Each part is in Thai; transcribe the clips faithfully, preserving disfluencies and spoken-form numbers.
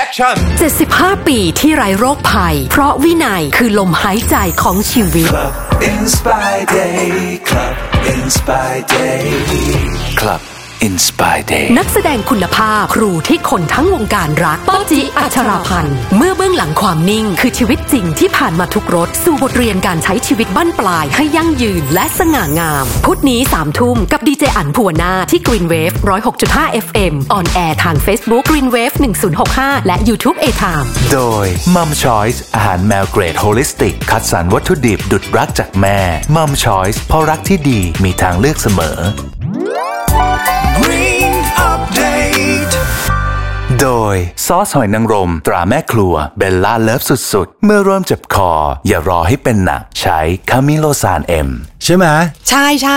Action เจ็ดสิบห้าปีที่ไร้โรคภัยเพราะวินัยคือลมหายใจของชีวิต Club Inspire Day Club Inspire Day Club Inspire Day นักแสดงคุณภาพครูที่คนทั้งวงการรักป๊อบจิอัชราพันธ์เมื่อเบื้องหลังความนิ่งคือชีวิตจริงที่ผ่านมาทุกรสสู่บทเรียนการใช้ชีวิตบั้นปลายให้ยั่งยืนและสง่างามพุธนี้สามทุ่มกับดีเจอั๋นภูวนาที่ Green Wave หนึ่งร้อยหกจุดห้า เอฟ เอ็ม ออนแอร์ทาง Facebook Green Wave หนึ่งศูนย์หกห้าและ YouTube A Time โดย Mom Choice อาหารแมวเกรดโฮลิสติกคัดสรรวัตถุดิบดุจรักจากแม่ Mom Choice เพราะรักที่ดีมีทางเลือกเสมอ Green Update โดยซอสหอยนางรมตราแม่ครัวเบลล่าเลิฟสุดๆเมื่อเริ่มเจ็บคออย่ารอให้เป็นหนักใช้คามิโลซานเอ็มใช่ไหมใช่ใช่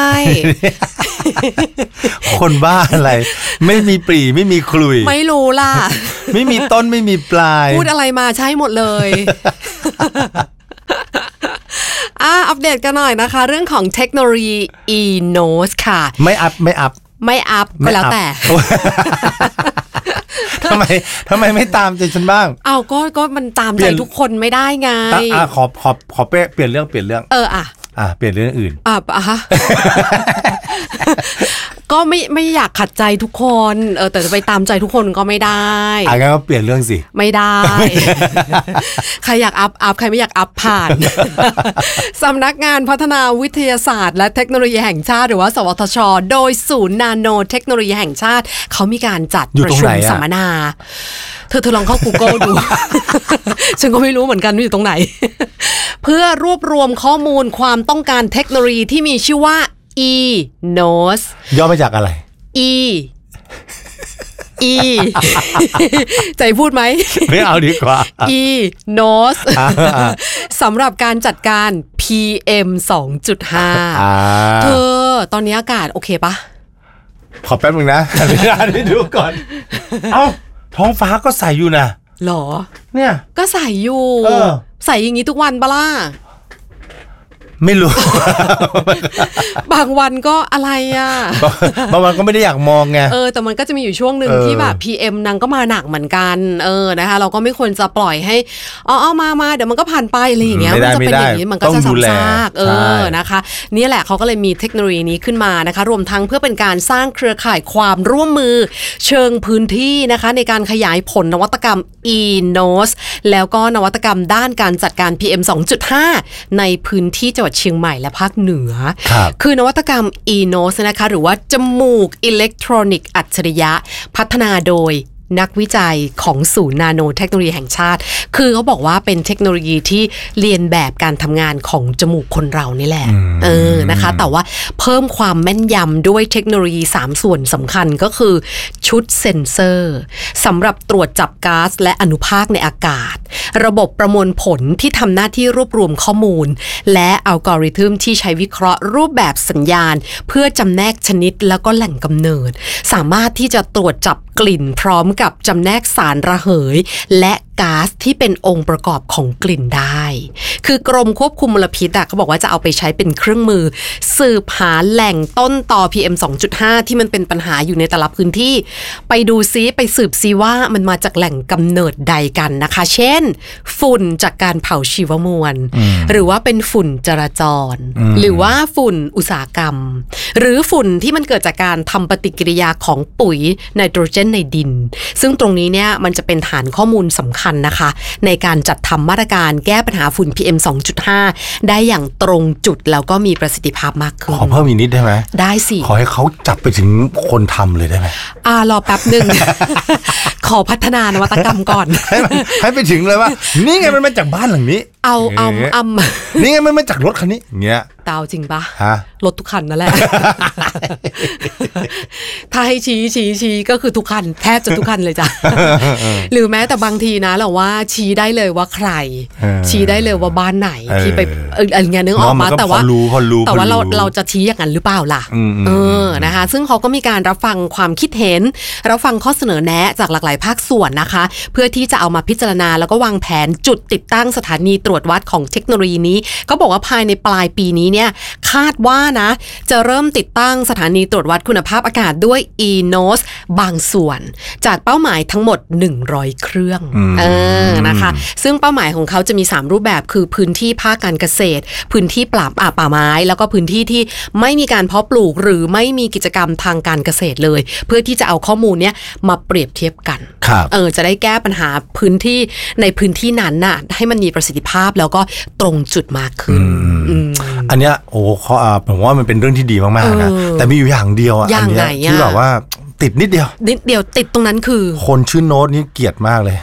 คนบ้าอะไรไม่มีปรีไม่มีคลุยไม่รู้ล่ะไม่มีต้นไม่มีปลายพูดอะไรมาใช่หมดเลย อ่ะอัปเดตกันหน่อยนะคะเรื่องของเทคโนโลยี e-nose ค่ะไม่อัพไม่อัพไม่อัพก็แล้วแต่ทำไมทำไมไม่ตามใจฉันบ้างเอาก็ก็มันตามใจทุกคนไม่ได้ไงอ่ะขอขอขอเปลี่ยนเรื่องเปลี่ยนเรื่องเอออ่ะอ่ะเปลี่ยนเรื่องอื่นอ่ะอ่ะฮะ ก็ไม่ไม่อยากขัดใจทุกคนเออแต่จะไปตามใจทุกคนก็ไม่ได้อ่ะงั้นก็เปลี่ยนเรื่องสิไม่ได้ ใครอยากอัพอัพใครไม่อยากอัพผ่าน สำนักงานพัฒนาวิทยาศาสตร์และเทคโนโลยีแห่งชาติหรือว่าสวทช.โดยศูนย์นาโนเทคโนโลยีแห่งชาติเขามีการจัดประชุมสัมมนาเธอเธอลองเข้า Google ดู ฉันก็ไม่รู้เหมือนกันว่าอยู่ตรงไหน เพื่อรวบรวมข้อมูลความต้องการเทคโนโลยีที่มีชื่อว่า e-nose ย่อมาจากอะไร e e ใจพูดไหมไม่เอาดีกว่า e-nose สำหรับการจัดการ พี เอ็ม สองจุดห้า เธอตอนนี้อากาศโอเคปะขอแป๊บนึงนะขออนุญาตให้ดูก่อนเอ้าท้องฟ้าก็ใสอยู่นะหรอเนี่ยก็ใสอยู่ใสอย่างนี้ทุกวันปะล่ะไม่รู้บางวันก็อะไรอ่ะบางวันก็ไม่ได้อยากมองไงเออแต่มันก็จะมีอยู่ช่วงหนึ่งที่แบบ พี เอ็ม นางก็มาหนักเหมือนกันเออนะคะเราก็ไม่ควรจะปล่อยให้อ๋อเอามามาเดี๋ยวมันก็ผ่านไปอะไรอย่างเงี้ยมันจะเป็นอย่างนี้มันก็จะซ้ำซากเออนะคะนี่แหละเขาก็เลยมีเทคโนโลยีนี้ขึ้นมานะคะรวมทั้งเพื่อเป็นการสร้างเครือข่ายความร่วมมือเชิงพื้นที่นะคะในการขยายผลนวัตกรรม e-nose แล้วก็นวัตกรรมด้านการจัดการ พี เอ็ม สองจุดห้า ในพื้นที่จังหวัดเชียงใหม่และภาคเหนือ คือนวัตกรรม e-nose นะคะหรือว่าจมูกอิเล็กทรอนิกส์อัจฉริยะพัฒนาโดยนักวิจัยของศูนย์นาโนเทคโนโลยีแห่งชาติคือเขาบอกว่าเป็นเทคโนโลยีที่เรียนแบบการทำงานของจมูกคนเรานี่แหละเออนะคะแต่ว่าเพิ่มความแม่นยำด้วยเทคโนโลยีสามส่วนสำคัญก็คือชุดเซ็นเซอร์สำหรับตรวจจับก๊าซและอนุภาคในอากาศระบบประมวลผลที่ทำหน้าที่รวบรวมข้อมูลและอัลกอริทึมที่ใช้วิเคราะห์รูปแบบสัญญาณเพื่อจำแนกชนิดแล้วก็แหล่งกำเนิดสามารถที่จะตรวจจับกลิ่นพร้อมกับจำแนกสารระเหยและก๊าซที่เป็นองค์ประกอบของกลิ่นได้คือกรมควบคุมมลพิษอ่ะเขาบอกว่าจะเอาไปใช้เป็นเครื่องมือสืบหาแหล่งต้นตอ พี เอ็ม สองจุดห้า ที่มันเป็นปัญหาอยู่ในแต่ละพื้นที่ไปดูซิไปสืบซิว่ามันมาจากแหล่งกำเนิดใดกันนะคะเช่นฝุ่นจากการเผาชีวมวลหรือว่าเป็นฝุ่นจราจรหรือว่าฝุ่นอุตสาหกรรมหรือฝุ่นที่มันเกิดจากการทำปฏิกิริยาของปุ๋ยไนโตรเจนในดินซึ่งตรงนี้เนี่ยมันจะเป็นฐานข้อมูลสำคัญนะคะในการจัดทำมาตรการแก้ปัญหาฝุ่น พี เอ็ม สองจุดห้า ได้อย่างตรงจุดแล้วก็มีประสิทธิภาพมากขึ้นขอเพิ่มอีกนิดได้ไหมได้สิขอให้เขาจับไปถึงคนทำเลยได้ไหมอ่ารอแป๊บนึง ขอพัฒนานวัตกรรมก่อนให้ให้ไปถึงเลยว่านี่ไงมันมาจากบ้านหลังนี้เอาเอาเอานี่ไงมันมาจากรถคันนี้เงี้ยเตาจริงปะรถทุกคันนั่นแหละ ถ้าให้ชี้ชี้ชี้ก็คือทุกคันแทบจะทุกคันเลยจ้ะ หรือแม้แต่บางทีนะเราว่าชี้ได้เลยว่าใครชี้ได้เลยว่าบ้านไหนที่ไปอะไรเงี้ยนึกออกมาแต่ว่าแต่ว่าเราเราจะชี้อย่างนั้นหรือเปล่าล่ะเออนะคะซึ่งเขาก็มีการรับฟังความคิดเห็นรับฟังข้อเสนอแนะจากหลากหลายภาคส่วนนะคะเพื่อที่จะเอามาพิจารณาแล้วก็วางแผนจุดติดตั้งสถานีตรวจวัดของเทคโนโลยีนี้ก็บอกว่าภายในปลายปีนี้เนี่ยเนี่ยคาดว่านะจะเริ่มติดตั้งสถานีตรวจวัดคุณภาพอากาศด้วย อี โนส บางส่วนจากเป้าหมายทั้งหมดหนึ่งร้อยเครื่องเออนะคะซึ่งเป้าหมายของเขาจะมีสามรูปแบบคือพื้นที่ภาคการเกษตรพื้นที่ปราบป่าไม้แล้วก็พื้นที่ที่ไม่มีการเพาะปลูกหรือไม่มีกิจกรรมทางการเกษตรเลยเพื่อที่จะเอาข้อมูลเนี้ยมาเปรียบเทียบกันเออจะได้แก้ปัญหาพื้นที่ในพื้นที่นั้นน่ะให้มันมีประสิทธิภาพแล้วก็ตรงจุดมากขึ้นอันเนี้ยโอ้เขาผมว่ามันเป็นเรื่องที่ดีมากๆนะแต่มีอยู่อย่างเดียวอ่ะอันเนี้ยที่แบบว่าติดนิดเดียวนิดเดียวติดตรงนั้นคือคนชื่อโน้ตนี่เกลียดมากเลย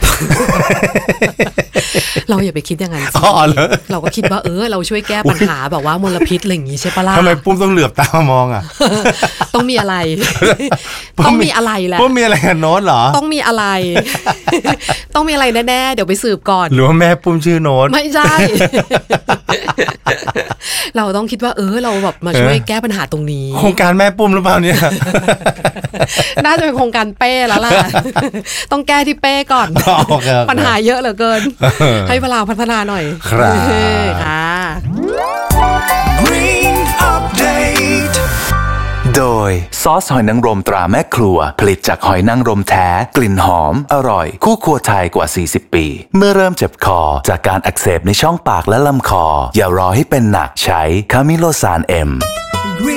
เราอย่าไปคิดอย่างนั้นสิเราก็คิดว่าเออเราช่วยแก้ปัญหาแบบว่ามลพิษอะไรอย่างงี้ใช่ปะล่ะทำไมปุ้มต้องเหลือบตามองอ่ะต้องมีอะไรต้องมีอะไรแหละปุ้มมีอะไรกับโน้ตเหรอต้องมีอะไรต้องมีอะไรแน่ๆเดี๋ยวไปสืบก่อนหรือว่าแม่ปุ้มชื่อโน้ตไม่ใช่เราต้องคิดว่าเออเราแบบมาช่วยแก้ปัญหาตรงนี้โครงการแม่ปุ้มหรือเปล่าเนี่ยน่าจะเป็นโครงการเป้แล้วล่ะต้องแก้ที่เป้ก่อนปัญหาเยอะเหลือเกินให้เวลาพัฒนาหน่อยครับค่ะ Green Update โดยซอสหอยนางรมตราแม่ครัวผลิตจากหอยนางรมแท้กลิ่นหอมอร่อยคู่ครัวไทยกว่าสี่สิบปีเมื่อเริ่มเจ็บคอจากการอักเสบในช่องปากและลำคออย่ารอให้เป็นหนักใช้คามิโลซานเอ็ม